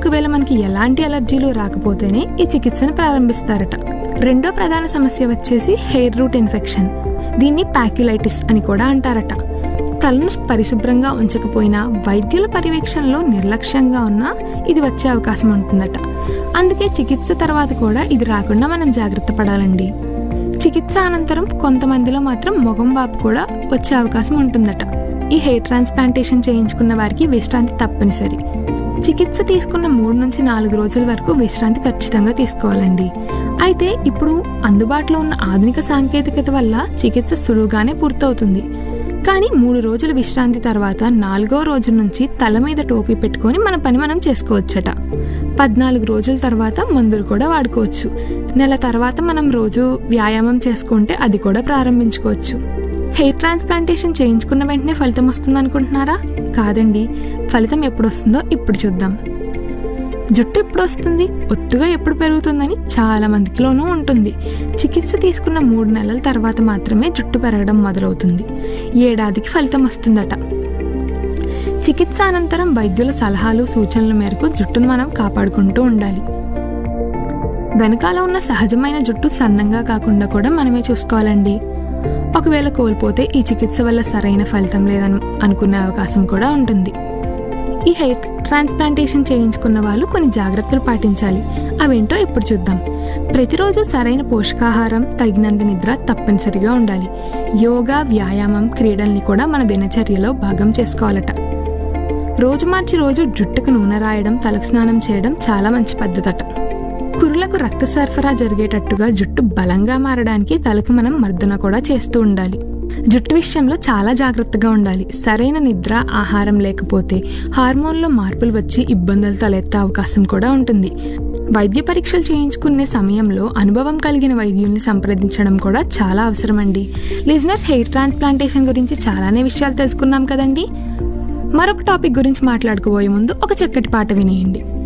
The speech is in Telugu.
ఒకవేళ మనకి ఎలాంటి అలర్జీలు రాకపోతేనే ఈ చికిత్సను ప్రారంభిస్తారట. రెండో ప్రధాన సమస్య వచ్చేసి హెయిర్ రూట్ ఇన్ఫెక్షన్. దీన్ని ప్యాక్యులైటిస్ అని కూడా అంటారట. తలను పరిశుభ్రంగా ఉంచకపోయినా, వైద్యుల పర్యవేక్షణలో నిర్లక్ష్యంగా ఉన్నా ఇది వచ్చే అవకాశం ఉంటుందట. అందుకే చికిత్స తర్వాత కూడా ఇది రాకుండా మనం జాగ్రత్త పడాలండి. చికిత్స అనంతరం కొంతమందిలో మాత్రం మొగం వాపు కూడా వచ్చే అవకాశం ఉంటుందట. ఈ హెయిర్ ట్రాన్స్ప్లాంటేషన్ చేయించుకున్న వారికి విశ్రాంతి తప్పనిసరి. చికిత్స తీసుకున్న 3 నుంచి 4 రోజుల వరకు విశ్రాంతి ఖచ్చితంగా తీసుకోవాలండి. అయితే ఇప్పుడు అందుబాటులో ఉన్న ఆధునిక సాంకేతికత వల్ల చికిత్స సులువుగానే పూర్తవుతుంది. కానీ 3 రోజుల విశ్రాంతి తర్వాత 4వ రోజు నుంచి తల మీద టోపీ పెట్టుకొని మన పని మనం చేసుకోవచ్చట. 14 రోజుల తర్వాత మందులు కూడా వాడుకోవచ్చు. నెల తర్వాత మనం రోజు వ్యాయామం చేసుకుంటే అది కూడా ప్రారంభించుకోవచ్చు. హెయిర్ ట్రాన్స్ప్లాంటేషన్ చేయించుకున్న వెంటనే ఫలితం వస్తుంది అనుకుంటున్నారా? కాదండి. ఫలితం ఎప్పుడు వస్తుందో ఇప్పుడు చూద్దాం. జుట్టు ఎప్పుడు వస్తుంది, ఒత్తుగా ఎప్పుడు పెరుగుతుందని చాలా మందికిలోనూ ఉంటుంది. చికిత్స తీసుకున్న 3 నెలల తర్వాత మాత్రమే జుట్టు పెరగడం మొదలవుతుంది. ఏడాదికి ఫలితం వస్తుందట. చికిత్స అనంతరం వైద్యుల సలహాలు సూచనల మేరకు జుట్టును మనం కాపాడుకుంటూ ఉండాలి. వెనకాల ఉన్న సహజమైన జుట్టు సన్నంగా కాకుండా కూడా మనమే చూసుకోవాలండి. ఒకవేళ కోల్పోతే ఈ చికిత్స వల్ల సరైన ఫలితం లేదని అనుకునే అవకాశం కూడా ఉంటుంది. ఈ హెయిర్ ట్రాన్స్ప్లాంటేషన్ చేయించుకున్న వాళ్ళు కొన్ని జాగ్రత్తలు పాటించాలి. అవేంటో ఇప్పుడు చూద్దాం. ప్రతిరోజు సరైన పోషకాహారం, తగినంత నిద్ర తప్పనిసరిగా ఉండాలి. యోగా, వ్యాయామం, క్రీడల్ని కూడా మన దినచర్యలో భాగం చేసుకోవాలట. రోజు మార్చి రోజు జుట్టుకు నూనె రాయడం, తలకు స్నానం చేయడం చాలా మంచి పద్ధతట. కురులకు రక్త సరఫరా జరిగేటట్టుగా జుట్టు బలంగా మారడానికి తలకు మనం మర్దన కూడా చేస్తూ ఉండాలి. జుట్టు విషయంలో చాలా జాగ్రత్తగా ఉండాలి. సరైన నిద్ర, ఆహారం లేకపోతే హార్మోన్లో మార్పులు వచ్చి ఇబ్బందులు తలెత్తే అవకాశం కూడా ఉంటుంది. వైద్య పరీక్షలు చేయించుకునే సమయంలో అనుభవం కలిగిన వైద్యుల్ని సంప్రదించడం కూడా చాలా అవసరమండి. లిజనర్స్, హెయిర్ ట్రాన్స్ప్లాంటేషన్ గురించి చాలానే విషయాలు తెలుసుకున్నాం కదండి. మరొక టాపిక్ గురించి మాట్లాడుకోబోయే ముందు ఒక చక్కటి పాట వినేయండి.